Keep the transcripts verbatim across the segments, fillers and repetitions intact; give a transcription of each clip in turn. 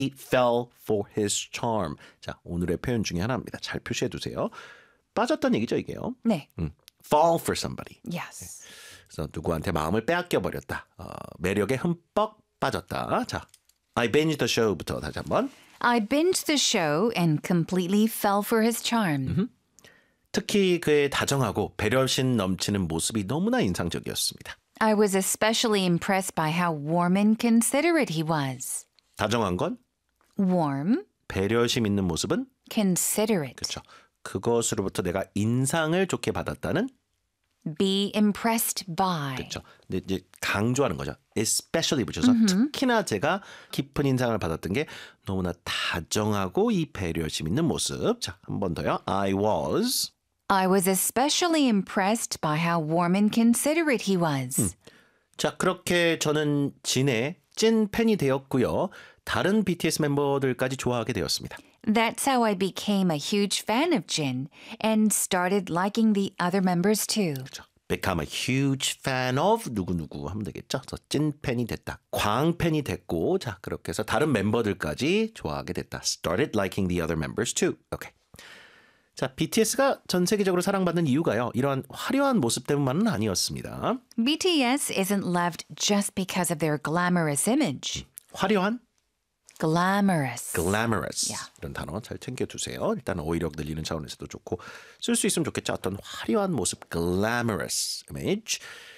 He fell for his charm. 자, 오늘의 표현 중에 하나입니다. 잘 표시해 두세요. 빠졌다는 얘기죠, 이게요. 네. 음, fall for somebody. Yes. 그래서 누구한테 마음을 빼앗겨 버렸다. 어, 매력에 흠뻑 빠졌다. 자, I binged the show부터 다시 한번. I binged the show and completely fell for his charm. 음흠. 특히 그의 다정하고 배려심 넘치는 모습이 너무나 인상적이었습니다. I was especially impressed by how warm and considerate he was. 다정한 건 Warm, 배려심 있는 모습은 considerate. 그렇죠. 그것으로부터 내가 인상을 좋게 받았다는 Be impressed by. 그렇죠. 근데 이제 강조하는 거죠. especially 붙여서 특히나 제가 깊은 인상을 받았던 게 너무나 다정하고 이 배려심 있는 모습. 자, 한 번 더요. I was I was especially impressed by how warm and considerate he was. 자, 그렇게 저는 진의 찐 팬이 되었고요. 다른 비티에스 멤버들까지 좋아하게 되었습니다. That's how I became a huge fan of Jin and started liking the other members too. 그렇죠. Become a huge fan of 누구누구 하면 되겠죠. 그래서 찐 팬이 됐다. 광팬이 됐고 자, 그렇게 해서 다른 멤버들까지 좋아하게 됐다. Started liking the other members too. 오케이. 자, 비티에스가 전 세계적으로 사랑받는 이유가요. 이러한 화려한 모습 때문만은 아니었습니다. BTS isn't loved just because of their glamorous image. 화려한? Glamorous. glamorous. Yeah. 이런 단어 잘 챙겨두세요. 일단 어휘력 늘리는 차원에서도 좋고 쓸 수 있으면 좋겠죠. 어떤 화려한 모습, glamorous image.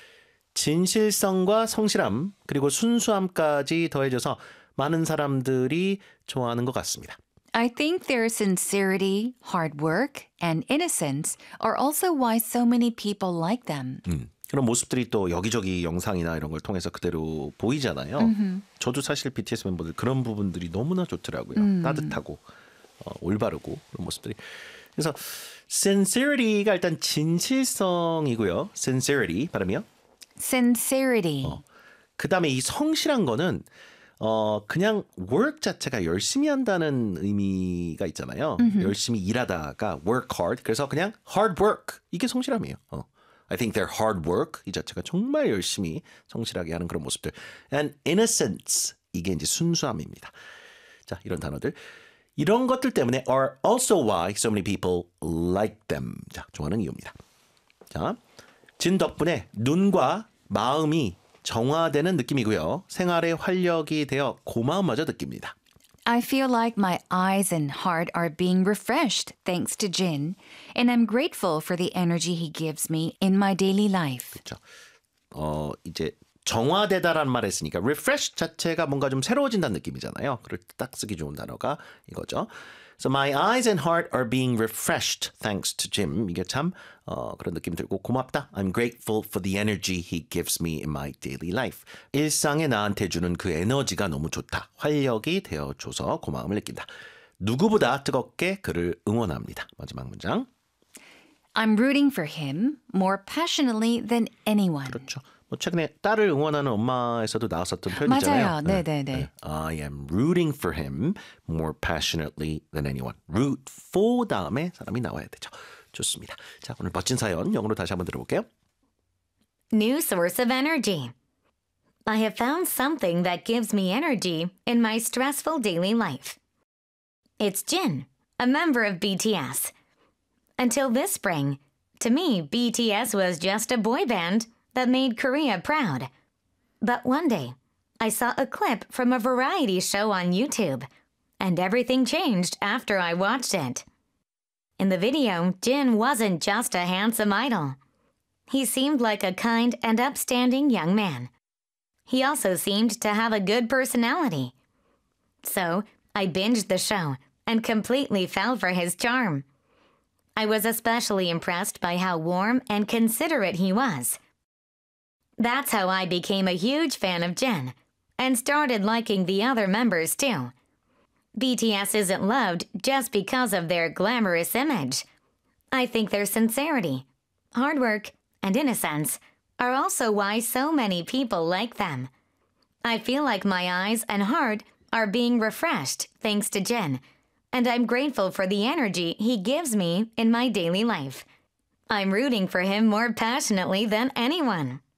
진실성과 성실함 그리고 순수함까지 더해져서 많은 사람들이 좋아하는 것 같습니다. I think their sincerity, hard work, and innocence are also why so many people like them. 음, 그런 모습들이 또 여기저기 영상이나 이런 걸 통해서 그대로 보이잖아요. 음흠. 저도 사실 비티에스 멤버들 그런 부분들이 너무나 좋더라고요. 음. 따뜻하고 어, 올바르고 그런 모습들이. 그래서 sincerity가 일단 진실성이고요. sincerity 발음이요. Sincerity. 어, 그 다음에 이 성실한 거는 어 그냥 work 자체가 열심히 한다는 의미가 있잖아요. 음흠. 열심히 일하다가 work hard. 그래서 그냥 hard work 이게 성실함이에요. 어. I think their hard work 이 자체가 정말 열심히 성실하게 하는 그런 모습들. And innocence 이게 이제 순수함입니다. 자, 이런 단어들. 이런 것들 때문에 are also why so many people like them. 자, 좋아하는 이유입니다. 자, 진 덕분에 눈과 마음이 정화되는 느낌이고요. 생활의 활력이 되어 고마움마저 느낍니다. I feel like my eyes and heart are being refreshed thanks to Jin, and I'm grateful for the energy he gives me in my daily life. 그렇죠. 어, 이제 정화되다라는 말을 했으니까 refresh 자체가 뭔가 좀 새로워진다는 느낌이잖아요. 그럴 때 딱 쓰기 좋은 단어가 이거죠. So my eyes and heart are being refreshed thanks to Jim. 이게 참 어, 그런 느낌 들고 고맙다. I'm grateful for the energy he gives me in my daily life. 일상에 나한테 주는 그 에너지가 너무 좋다. 활력이 되어줘서 고마움을 느낀다. 누구보다 뜨겁게 그를 응원합니다. 마지막 문장. I'm rooting for him more passionately than anyone. 그렇죠. 뭐 최근에 딸을 응원하는 엄마에서도 나왔었던 표현이잖아요. 맞아요. 네, 네, 네. I am rooting for him more passionately than anyone. root for 다음에 사람이 나와야 되죠. 좋습니다. 자, 오늘 멋진 사연 영어로 다시 한번 들어볼게요. New source of energy. I have found something that gives me energy in my stressful daily life. It's Jin, a member of B T S. Until this spring, to me, B T S was just a boy band that made Korea proud. But one day, I saw a clip from a variety show on YouTube, and everything changed after I watched it. In the video, Jin wasn't just a handsome idol. He seemed like a kind and upstanding young man. He also seemed to have a good personality. So, I binged the show and completely fell for his charm. I was especially impressed by how warm and considerate he was. That's how I became a huge fan of Jin and started liking the other members too. B T S isn't loved just because of their glamorous image. I think their sincerity, hard work, and innocence are also why so many people like them. I feel like my eyes and heart are being refreshed thanks to Jin, and I'm grateful for the energy he gives me in my daily life. I'm rooting for him more passionately than anyone.